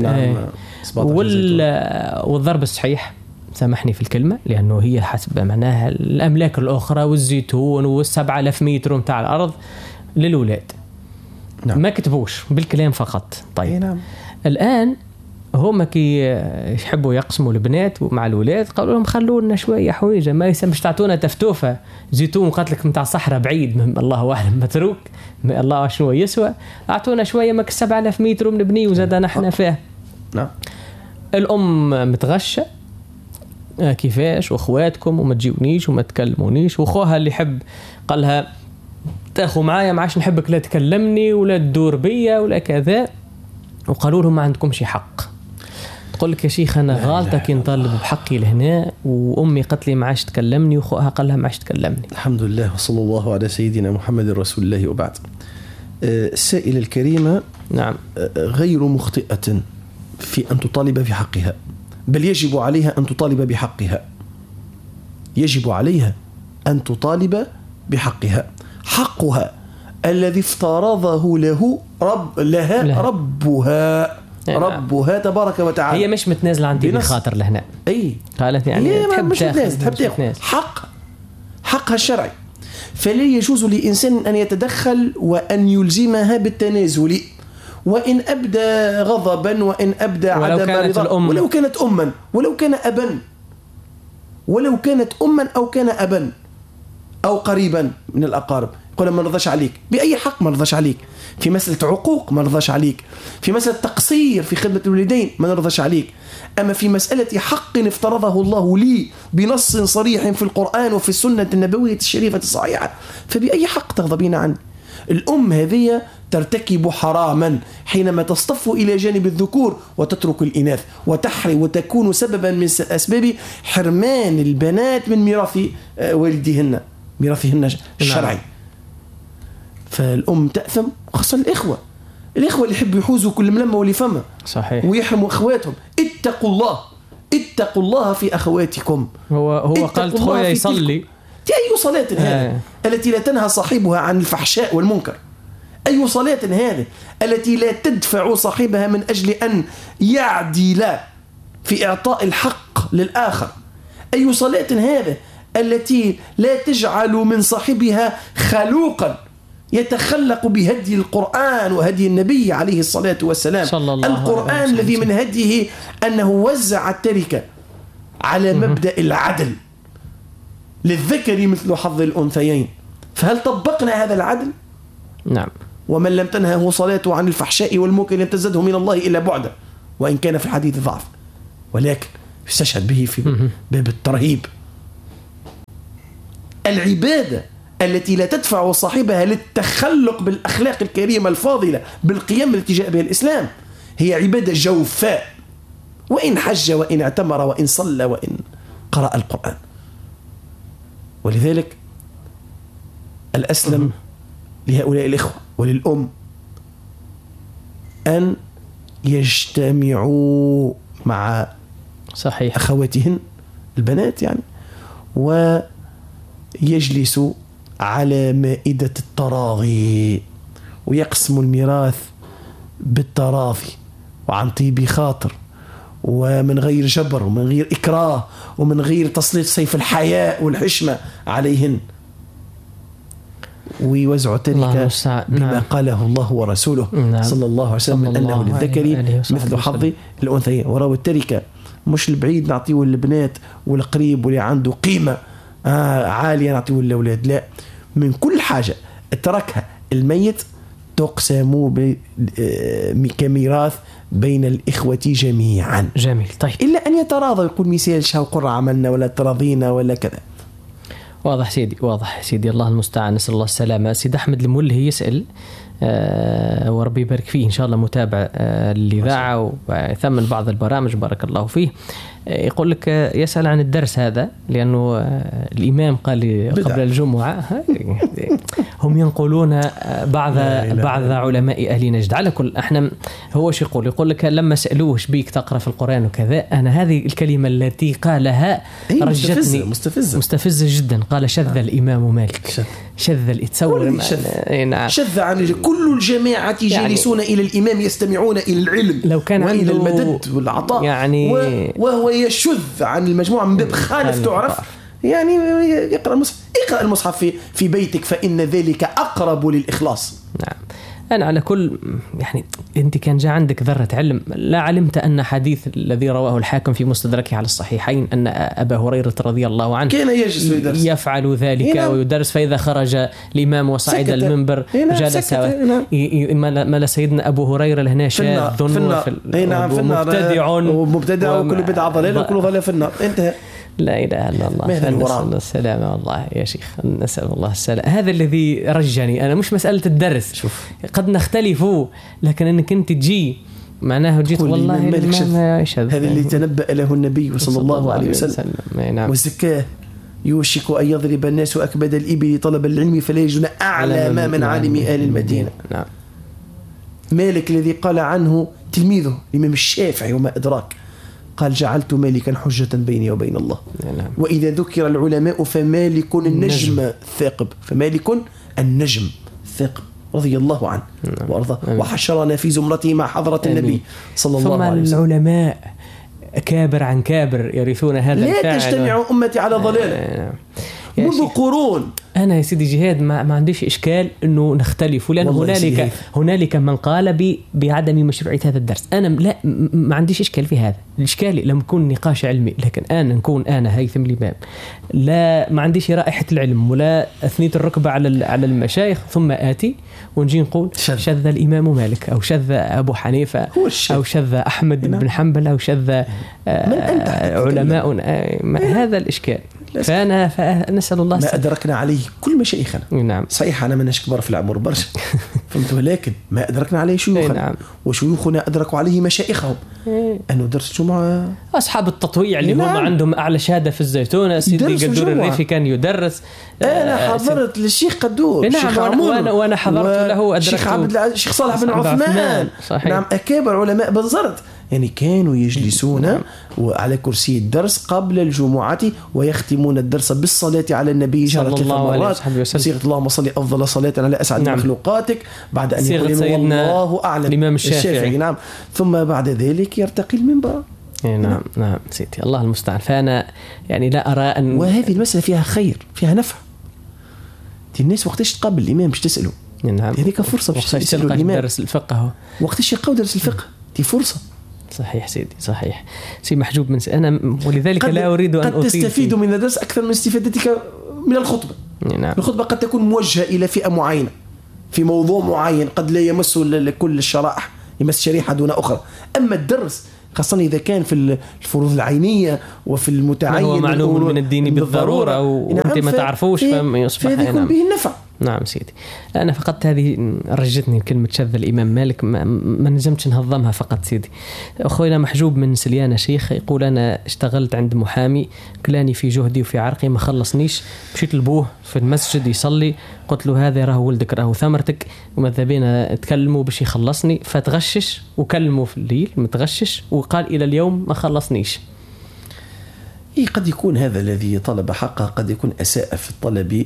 Speaker 2: والضرب الصحيح سامحني في الكلمة لأنه هي حسب معناها الأملاك الأخرى والزيتون وال7,000 متر متاع الأرض للولاد. ما كتبوش بالكلام فقط. طيب الآن هما كي يحبوا يقسموا البنات مع الولاد قالوا لهم خلوا لنا شويه حويجه، ما يسمش تعطونا تفتوفه زيتون قاتلك نتاع صحراء بعيد الله اعلم متروك الله شنو يسوى، اعطونا شويه ماك 7,000 متر ونبني وزاد نحن فيه. الام متغشه كيفاش واخواتكم وما تجيونيش وما تكلمونيش، واخوها اللي يحب قال لها تاخذ معايا ما عادش نحبك لا تكلمني ولا تدور بيا ولا كذا، وقالوا لهم ما عندكمش حق. تقول لك يا شيخ انا غالطه كي نطالب بحقي لهنا وامي قالت لي ما عادش تكلمني واخوها قال لها ما عادش تكلمني.
Speaker 1: الحمد لله وصلى الله على سيدنا محمد رسول الله وبعد. السائلة الكريمة
Speaker 2: نعم
Speaker 1: غير مخطئة في أن تطالب بحقها، بل يجب عليها أن تطالب بحقها. يجب عليها أن تطالب بحقها، حقها الذي افترضه لها ربها تبارك وتعالى.
Speaker 2: هي مش متنازله عندي بخاطر لهنا. قالت يعني
Speaker 1: تحب تاخذ حقها الشرعي، فلا يجوز لإنسان أن يتدخل وأن يلزمها بالتنازل وإن أبدى غضبا وإن أبدى عدم رضا، ولو كانت أما ولو كان أبا، ولو كانت أما أو كان أبا أو قريبا من الأقارب. يقول ما نرضاش عليك بأي حق، ما نرضاش عليك في مسألة عقوق، ما نرضاش عليك في مسألة تقصير في خدمة الوالدين، ما نرضاش عليك. أما في مسألة حق افترضه الله لي بنص صريح في القرآن وفي السنة النبوية الشريفة الصحيحة، فبأي حق تغضبين عني؟ الأم هذه ترتكب حراما حينما تصطف إلى جانب الذكور وتترك الإناث وتكون سببا من أسباب حرمان البنات من ميراث والدهن، ميراثهن الشرعي. فالأم تأثم، خاصة الإخوة اللي يحبوا يحوزوا كل ملمة واللي فمه
Speaker 2: صحيح
Speaker 1: ويحرموا أخواتهم. اتقوا الله في أخواتكم.
Speaker 2: هو قال خويا يصلي.
Speaker 1: أي صلاة هذه التي لا تنهى صاحبها عن الفحشاء والمنكر؟ أي صلاة هذه التي لا تدفع صاحبها من أجل أن يعدل في إعطاء الحق للآخر. أي صلاة هذا التي لا تجعل من صاحبها خلوقا يتخلق بهدي القرآن وهدي النبي عليه الصلاة والسلام. القرآن الذي من هديه أنه وزع التركة على مبدأ العدل، للذكر مثل حظ الأنثيين. فهل طبقنا هذا العدل؟
Speaker 2: نعم.
Speaker 1: ومن لم تنهه صلاته عن الفحشاء والمنكر لم تزده من الله إلا بعدا، وإن كان في الحديث ضعف، ولكن استشهد به في باب الترهيب. العبادة التي لا تدفع صاحبها للتخلق بالأخلاق الكريمة الفاضلة بالقيم التي جاء بها الإسلام هي عبادة جوفاء، وإن حج وإن اعتمر وإن صلى وإن قرأ القرآن. ولذلك الأسلم لهؤلاء الإخوة وللأم أن يجتمعوا مع
Speaker 2: صحيح
Speaker 1: أخواتهن البنات يعني، ويجلسوا على مائدة التراضي ويقسموا الميراث بالتراضي وعن طيب خاطر، ومن غير جبر ومن غير إكراه ومن غير تسليط سيف الحياء والحشمة عليهن، ويوزعوا تركة بما قاله الله ورسوله صلى الله عليه وسلم أنه للذكر مثل حظ الأنثيين. وراء التركة مش البعيد نعطيه البنات والقريب واللي عنده قيمة عالية نعطيه الأولاد، لا، من كل حاجة تركها الميت تقسم كميراث بين الإخوة جميعا.
Speaker 2: جميل. طيب،
Speaker 1: إلا أن يتراضى يقول مثال شهو قرة عملنا ولا تراضينا ولا كذا.
Speaker 2: واضح سيدي، واضح سيدي، الله المستعان، نسأل الله السلامة. سيد أحمد المولهي يسأل وربي يبارك فيه إن شاء الله، متابع الإذاعة وثمن بعض البرامج بارك الله فيه. يقول لك يسأل عن الدرس هذا لأنه الإمام قال قبل الجمعة هم ينقلون بعض علماء أهل نجد. على كل احنا هو شو يقول لك لما سألوه بيك تقرأ في القرآن وكذا، أنا هذه الكلمة التي قالها رجتني مستفزة جدا. قال شذ الإمام مالك، شذ تصور
Speaker 1: شذ عن كل الجماعة جالسون يعني إلى الإمام يستمعون إلى العلم
Speaker 2: لو كان
Speaker 1: وإلى المدد والعطاء يعني وهو يشذ عن المجموعة من باب خالف تعرف يعني يقرأ المصحف في بيتك فإن ذلك أقرب للإخلاص.
Speaker 2: نعم. أنا على كل يعني أنت كان جاء عندك ذرة علم لا علمت أن حديث الذي رواه الحاكم في مستدركه على الصحيحين أن أبا هريرة رضي الله عنه
Speaker 1: كان يجلس
Speaker 2: يفعل ذلك ويدرس، فإذا خرج الإمام وصعد المنبر جلس مال سيدنا أبو هريرة لهنا شاذ
Speaker 1: ومبتدع وكل بدعة ضلالة وكل ضلالة في النار. انتهى.
Speaker 2: لا إله إلا الله. نسأل الله السلامة والله يا شيخ، نسأل الله السلامة. هذا الذي رجني أنا، مش مسألة الدرس. شوف. قد نختلف لكن أنك أنت تجي معناه جيت والله
Speaker 1: هذا اللي تنبأ له النبي صلى الله عليه وسلم.
Speaker 2: نعم.
Speaker 1: والزكاة يوشك أن يضرب الناس أكبد الإبل طلب العلم فلا يجدون أعلى ما من عالم آل المدينة.
Speaker 2: نعم.
Speaker 1: مالك الذي قال عنه تلميذه الإمام الشافعي وما أدراك، قال جعلت مالكا حجة بيني وبين الله.
Speaker 2: نعم.
Speaker 1: وإذا ذكر العلماء فمالك النجم الثاقب، فمالك النجم الثاقب رضي الله عنه وأرضاه وحشرنا في زمرته مع حضرة النبي صلى الله عليه وسلم.
Speaker 2: العلماء كابر عن كابر يرثون هذا الفعل.
Speaker 1: لا تجتمع أمتي على ضلال منذ قرون.
Speaker 2: أنا يا سيدي جهاد ما عنديش إشكال إنه نختلف، لأن هنالك من قال بعدم مشروعية هذا الدرس. أنا لا ما عنديش إشكال في هذا. الإشكال لما يكون نقاش علمي، لكن أنا هيثم الإمام لا ما عنديش رائحة العلم ولا أثنيت الركبة على المشايخ ثم آتي ونجي نقول شذ الإمام مالك أو شذ أبو حنيفة أو شذ أحمد بن حنبل أو شذ علماء. هذا الإشكال. فنسأل الله
Speaker 1: ما أدركنا عليه كل مشايخنا.
Speaker 2: نعم.
Speaker 1: صحيح أنا مناش كبار في العمر برشا فهمت، ولكن ما أدركنا عليه شيوخنا.
Speaker 2: نعم.
Speaker 1: وشيوخنا أدركوا عليه مشايخهم. أنه درس جمعة
Speaker 2: أصحاب التطويع اللي هم عندهم أعلى شهادة في الزيتونة. سيدي قدور الريفي كان يدرس.
Speaker 1: أنا حضرت للشيخ قدور.
Speaker 2: نعم. وأنا حضرت له
Speaker 1: الشيخ صالح بن عثمان. نعم. أكابر علماء بنزرت يعني كانوا يجلسون على كرسي الدرس قبل الجمعة ويختمون الدرس بالصلاة على النبي
Speaker 2: صلى الله عليه وسلم
Speaker 1: بصيغة اللهم صل أفضل صلاة على أسعد مخلوقاتك بعد أن يقول والله أعلم
Speaker 2: الإمام الشافعي.
Speaker 1: نعم. ثم بعد ذلك يرتقي المنبر
Speaker 2: نعم نعم سيدي الله المستعان. فأنا يعني لا أرى أن
Speaker 1: وهذه المسألة فيها خير فيها نفع. الناس وقتاش تقابل الإمام باش تسأله
Speaker 2: نعم
Speaker 1: هذيك فرصة باش تسأله الإمام
Speaker 2: درس الفقه
Speaker 1: وقتاش يقاو درس الفقه دي فرصة.
Speaker 2: صحيح سيدي صحيح. سي محجوب من أنا ولذلك لا أريد أن
Speaker 1: قد تستفيد من الدرس أكثر من استفادتك من الخطبة.
Speaker 2: نعم.
Speaker 1: الخطبة قد تكون موجهة إلى فئة معينة في موضوع معين قد لا يمس كل الشرائح يمس شريحة دون أخرى. أما الدرس خاصة إذا كان في الفروض العينية وفي المتعين
Speaker 2: هو معلوم من الدين بالضرورة وأنت ما تعرفوش فيصبح
Speaker 1: يكون به النفع.
Speaker 2: نعم سيدي. أنا فقط هذه رجتني كلمة شذ الإمام مالك ما نجمتش نهضمها فقط سيدي. أخوينا محجوب من سليانة شيخ يقول أنا اشتغلت عند محامي كلاني في جهدي وفي عرقي ما خلصنيش مشيت لبوه في المسجد يصلي قلت له هذا راه ولدك راه ثمرتك وماذا بينا تكلموا باش يخلصني فتغشش وكلموا في الليل متغشش وقال إلى اليوم ما خلصنيش.
Speaker 1: قد يكون هذا الذي طلب حقه قد يكون أساء في الطلب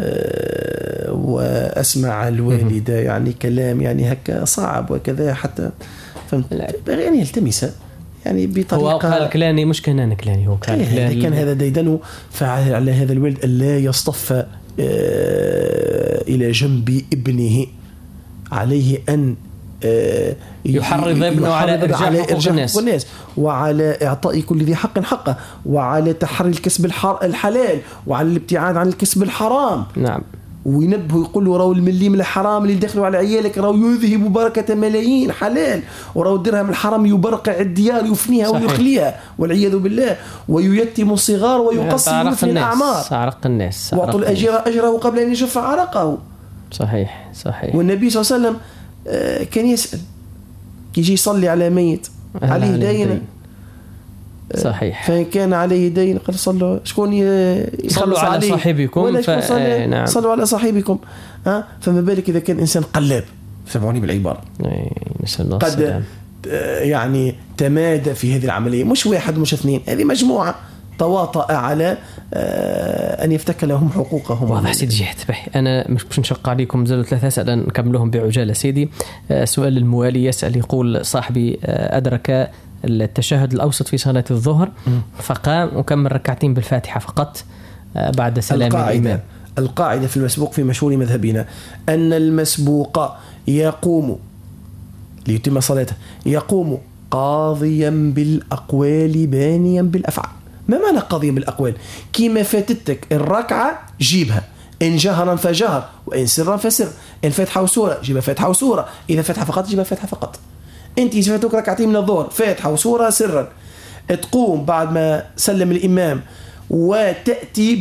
Speaker 1: وأسمع الوالدة يعني كلام يعني هكا صعب وكذا حتى يعني يلتمس يعني بطريقة
Speaker 2: هو قال كلاني مش كان أنا كلاني هو قال
Speaker 1: كلاني كان هذا ديدنه فعلى هذا الولد ألا يصطف إلى جنب ابنه عليه أن
Speaker 2: يحرض ابنه على إرجاع
Speaker 1: الناس وعلى إعطاء كل ذي حق حقه وعلى تحري الكسب الحلال وعلى الابتعاد عن الكسب الحرام.
Speaker 2: نعم.
Speaker 1: وينبه يقول له راو المليم الحرام اللي دخلوا على عيالك راو يذهب بركة ملايين حلال وراو الدرهم الحرام يبرقع الديار يفنيها ويخليها والعياذ بالله وييتم الصغار ويقصر مثل الأعمار
Speaker 2: عرق الناس
Speaker 1: وأعطوا الأجير أجره قبل أن يجف عرقه.
Speaker 2: صحيح صحيح.
Speaker 1: والنبي صلى الله عليه وسلم كان يسأل يجي يصلي على ميت عليه دين
Speaker 2: صحيح
Speaker 1: فإن كان عليه دين قال صلوا شكون
Speaker 2: صلوا على صاحبكم
Speaker 1: نعم. صلوا على صاحبكم فما بالك إذا كان إنسان قلاب سمعوني بالعبارة قد يعني تمادى في هذه العملية مش واحد مش اثنين هذه مجموعة تواطأ على أن يفتك لهم حقوقهم.
Speaker 2: واضح سيدي جهت أنا مش نشق عليكم زالوا 3 أسئلة نكملهم بعجالة سيدي. سؤال الموالي يسأل يقول صاحبي أدرك التشهد الأوسط في صلاة الظهر فقام وكمل ركعتين بالفاتحة فقط بعد سلام الإمام.
Speaker 1: القاعدة في المسبوق في مشهور مذهبنا أن المسبوق يقوم ليتم صلاته يقوم قاضيا بالأقوال بانيا بالأفعال. ما معنى قاضيا بالأقوال؟ كيما فاتتك الركعة جيبها إن جهرا فجهر وإن سرا فسر إن فتحة وسورة جيبها فتحة وسورة إذا فتحة فقط جيبها فتحة فقط. أنت فاتوك ركعتين من الظهر فتحة وسورة سرا تقوم بعد ما سلم الإمام وتأتي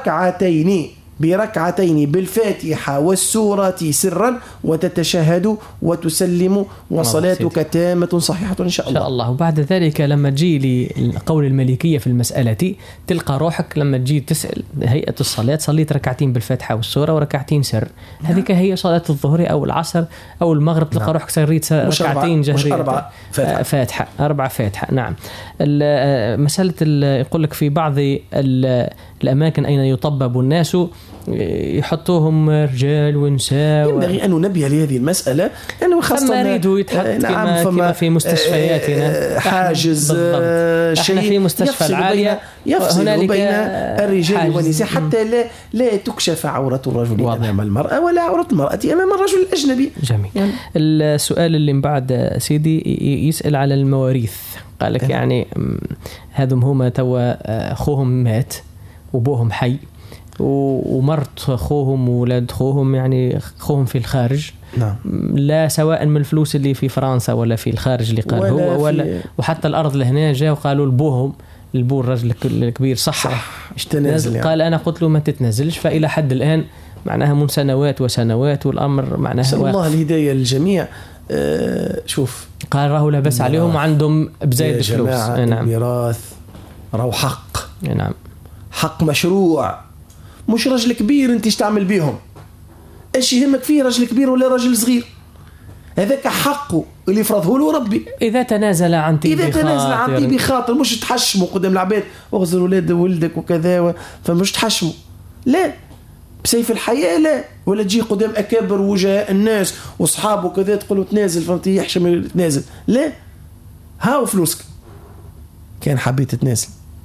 Speaker 1: بركعتين بالفاتحة والسورة سرا وتتشهد وتسلم وصلاتك تامة صحيحة إن شاء الله.
Speaker 2: وبعد ذلك لما تجي لقول المالكية في المسألة تلقى روحك لما تجي تسأل هيئة الصلاة صليت ركعتين بالفاتحة والسورة وركعتين سر هذيك هي صلاة الظهر أو العصر أو المغرب تلقى روحك سريت ركعتين جهرية
Speaker 1: 4 فاتحة
Speaker 2: 4 فاتحة. نعم. مسألة يقول لك في بعض الأماكن أين يطبب الناس يحطوهم رجال ونساء
Speaker 1: ينبغي أن ننبه لهذه المسألة أنه خاصة
Speaker 2: فما يريدوا يتحط كما في مستشفياتنا
Speaker 1: حاجز
Speaker 2: شيء في مستشفى العالية
Speaker 1: يفصل بين الرجال والنساء حتى لا تكشف عورة الرجل أمام المرأة ولا عورة المرأة أمام الرجل الأجنبي.
Speaker 2: جميل. يعني السؤال اللي من بعد سيدي يسأل على المواريث قال لك يعني هذم هما توا أخوهم مات وبوهم حي ومرت أخوهم وولاد أخوهم يعني أخوهم في الخارج.
Speaker 1: نعم.
Speaker 2: لا سواء من الفلوس اللي في فرنسا ولا في الخارج اللي قال هو ولا وحتى الأرض لهنا جاء وقالوا لبوهم البو الرجل الكبير صح
Speaker 1: تنازل يعني.
Speaker 2: قال أنا قلت له ما تتنازلش فإلى حد الآن معناها من سنوات وسنوات والأمر معناها
Speaker 1: نسأل الله الهداية للجميع. شوف
Speaker 2: قال راهو لا بس عليهم وعندهم بزايد فلوس.
Speaker 1: نعم. الميراث راهو حق.
Speaker 2: نعم.
Speaker 1: حق مشروع مش رجل كبير انت تعمل بيهم ايش يهمك فيه رجل كبير ولا رجل صغير هذاك حقه اللي فرضه له ربي.
Speaker 2: إذا تنازل عن طيب
Speaker 1: بخاطر مش تحشمه قدام العباد اغزر ولدك وكذا فمش تحشمه لا بسيف الحياة لا ولا تجي قدام أكابر وجهاء الناس وأصحابه كذا تقولوا تنازل فهمتي يحشم تنازل لا هاو فلوسك كان حبيت تناسل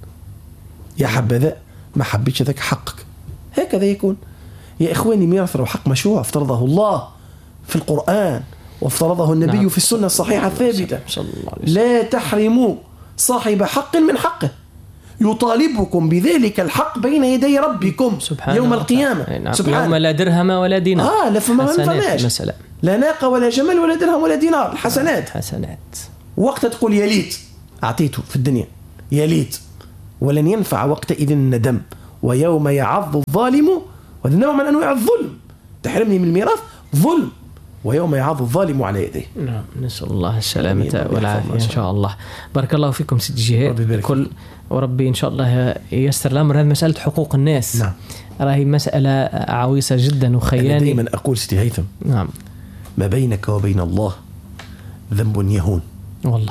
Speaker 1: يا حبذا، ما حبيتش ذاك حقك. هكذا يكون يا إخواني. ميراث الحق مشروع افترضه الله في القرآن وافترضه النبي في السنة الصحيحة الثابتة. لا تحرموا صاحب حق من حقه، يطالبكم بذلك الحق بين يدي ربكم يوم القيامة.
Speaker 2: يوم لا درهم ولا دينار.
Speaker 1: لا فماش لا ناقة ولا جمل ولا درهم ولا دينار. الحسنات وقت تقول يا ليت أعطيته في الدنيا يا ليت، ولن ينفع وقتئذ الندم. ويوم يعض الظالم، وهذا نوع من أنواع الظلم، تحرمني من الميراث ظلم. ويوم يعض الظالم على يديه.
Speaker 2: نعم، نسأل الله السلامة والعافية إن شاء الله. بارك الله فيكم سيد جهاد كل، وربي إن شاء الله ييسر الأمر. هذه مسألة حقوق الناس.
Speaker 1: نعم.
Speaker 2: راهي مسألة عويصة جدا وخيانة.
Speaker 1: أنا دائما أقول سيدي هيثم،
Speaker 2: نعم،
Speaker 1: ما بينك وبين الله ذنب يهون.
Speaker 2: والله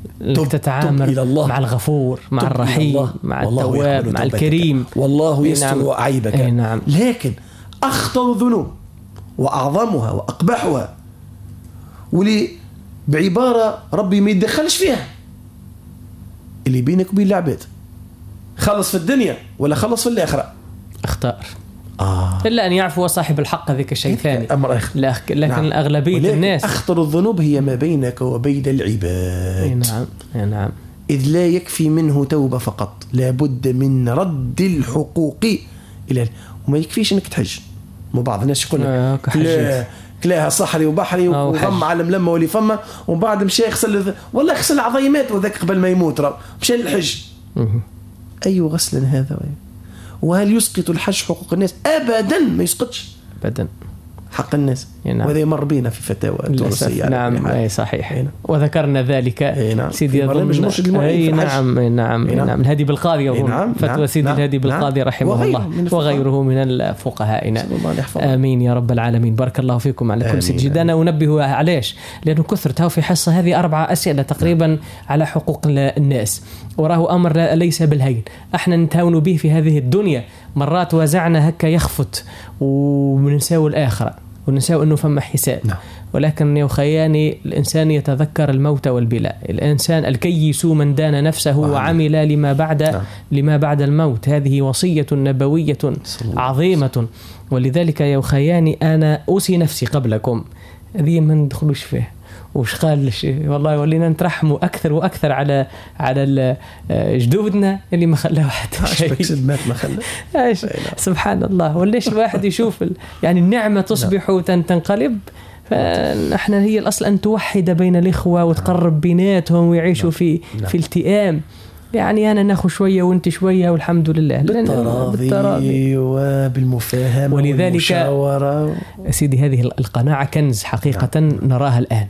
Speaker 2: تتعامل مع الغفور، مع الرحيم، مع التواب، مع الكريم،
Speaker 1: والله يستر عيبك.
Speaker 2: نعم.
Speaker 1: لكن أخطر الذنوب وأعظمها وأقبحها واللي بعبارة ربي ما يتدخلش فيها، اللي بينك وبين العباد، خلص في الدنيا ولا خلص في الآخرة،
Speaker 2: اختار إلا أن يعفو صاحب الحق ذيك الشيء ثاني،
Speaker 1: أمر آخر.
Speaker 2: لكن
Speaker 1: نعم.
Speaker 2: أغلبية الناس
Speaker 1: أخطر الذنوب هي ما بينك وبين العباد.
Speaker 2: نعم.
Speaker 1: إذ لا يكفي منه توبة فقط، لابد من رد الحقوق إلى، وما يكفيش أنك تحج. مو بعض الناس يقول كلاها صحري وبحري وفم على ملمة ولي فمه، ومن بعد مشى يغسل، والله يغسل عظيمات وذاك قبل ما يموت مشى للحج. أي غسل هذا؟ وهل يسقط الحج حقوق الناس؟ أبدا ما يسقطش
Speaker 2: أبدا
Speaker 1: حق الناس.
Speaker 2: نعم.
Speaker 1: وهذا مر بنا في فتاوى التونسية.
Speaker 2: نعم أي صحيح. وذكرنا ذلك
Speaker 1: نعم.
Speaker 2: سيدي نعم الهادي بالقاضي فتوى سيدي الهادي بالقاضي رحمه الله وغيره من الفقهاء. آمين يا رب العالمين. بارك الله فيكم على كل سجد. أنا أنبه علاش، لأنه كثرتها في حصة هذه 4 أسئلة تقريبا على حقوق الناس، وراه أمر ليس بالهين. احنا نتهاون به في هذه الدنيا، مرات وزعنا هكا يخفت وننساو الآخرة وننساو أنه فما حساب. ولكن يا خياني الإنسان يتذكر الموت والبلاء. الإنسان الكيس من دان نفسه وعمل لما بعد الموت. هذه وصية نبوية عظيمة. ولذلك يا خياني أنا أوصي نفسي قبلكم، هذه ما ندخلوش فيه. وش قال والله ولينا نترحموا أكثر وأكثر على جدودنا اللي ما خلاه حتى شيء.
Speaker 1: ما خلاه.
Speaker 2: سبحان الله. وليش الواحد يشوف يعني النعمة تصبح وتنقلب. فنحن هي الأصل أن توحد بين الإخوة وتقرب بيناتهم ويعيشوا في التئام. يعني أنا ناخذ شوية وأنت شوية والحمد لله،
Speaker 1: بالتراضي وبالمفاهمة.
Speaker 2: ولذلك سيدي هذه القناعة كنز حقيقة نراها الآن.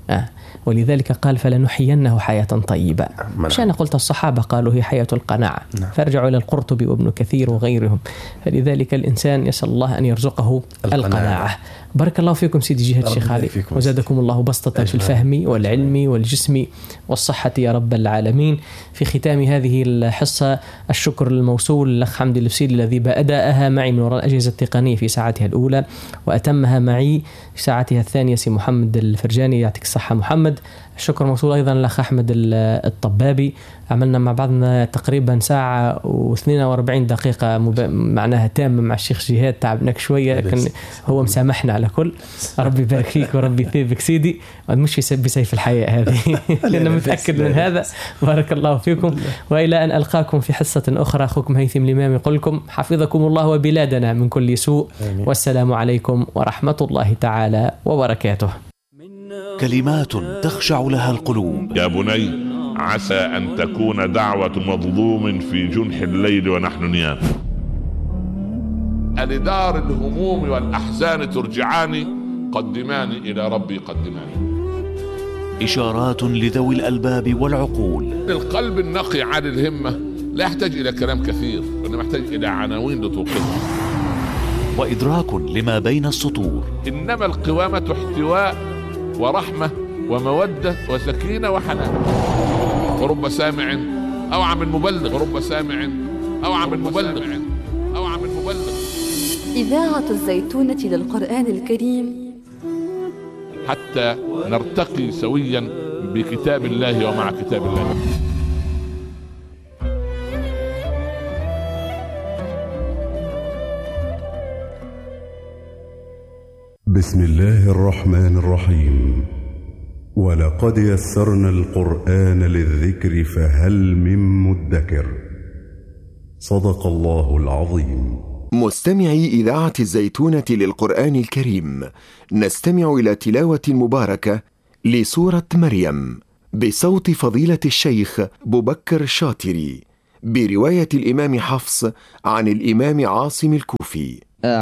Speaker 2: ولذلك قال فلنحيينه حياة طيبة. مش أنا قلت الصحابة قالوا هي حياة القناعة. فارجعوا إلى القرطبي وابن كثير وغيرهم. فلذلك الإنسان يسأل الله أن يرزقه القناعة. بارك الله فيكم سيدي جهاد الشيخ علي، وزادكم الله بسطة في الفهم والعلم والجسم والصحة يا رب العالمين. في ختام هذه الحصة الشكر الموصول للأخ حمدي الفسيل الذي بدأها معي من وراء الأجهزة التقنية في ساعتها الأولى وأتمها معي في ساعتها الثانية سي محمد الفرجاني، يعطيك الصحة محمد. الشكر موصول أيضا لأخ أحمد الطبابي، عملنا مع بعضنا تقريبا 1:42 دقيقة معناها تامة مع الشيخ جهاد، تعبناك شوية لكن هو مسامحنا على كل. ربي يبارك فيك وربي يثيبك سيدي، مش يسب سيف الحياة هذه لأنه متأكد من هذا. بارك الله فيكم، وإلى أن ألقاكم في حصة أخرى. أخوكم هيثم الإمام يقول لكم حفظكم الله وبلادنا من كل سوء. والسلام عليكم ورحمة الله تعالى وبركاته.
Speaker 5: كلمات تخشع لها القلوب.
Speaker 6: يا بني عسى أن تكون دعوة مظلوم في جنح الليل ونحن نيام. ألدار الهموم والأحزان ترجعاني، قدماني إلى ربي قدماني.
Speaker 5: إشارات لذوي الألباب والعقول.
Speaker 6: القلب النقي عن الهمة لا يحتاج إلى كلام كثير، وإنما يحتاج إلى عناوين لتوقظه.
Speaker 5: وإدراك لما بين السطور.
Speaker 6: إنما القوامة احتواء ورحمة ومودة وسكينة وحنان. ورب سامع أوعى من مبلغ، ورب سامع أوعى من مبلغ، أوعى من مبلغ.
Speaker 7: إذاعة الزيتونة للقرآن الكريم،
Speaker 6: حتى نرتقي سويا بكتاب الله ومع كتاب الله.
Speaker 8: بسم الله الرحمن الرحيم. ولقد يسرنا القرآن للذكر فهل من مدكر. صدق الله العظيم.
Speaker 9: مستمعي إذاعة الزيتونة للقرآن الكريم، نستمع إلى تلاوة مباركة لسورة مريم بصوت فضيلة الشيخ بوبكر الشاطري، برواية الإمام حفص عن الإمام عاصم الكوفي.